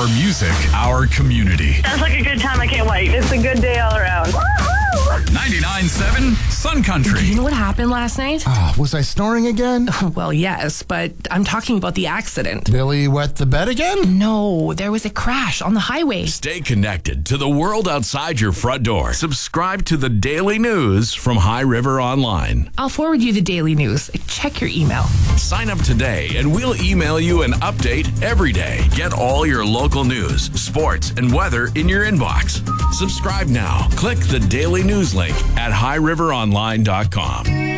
Our music, our community. Sounds like a good time. I can't wait. It's a good day all around. 99.7 Sun Country. You know what happened last night? Was I snoring again? Well, yes, but I'm talking about the accident. Billy wet the bed again? No, there was a crash on the highway. Stay connected to the world outside your front door. Subscribe to the daily news from High River Online. I'll forward you the daily news. Check your email. Sign up today and we'll email you an update every day. Get all your local news, sports, and weather in your inbox. Subscribe now. Click the daily news link at highriveronline.com.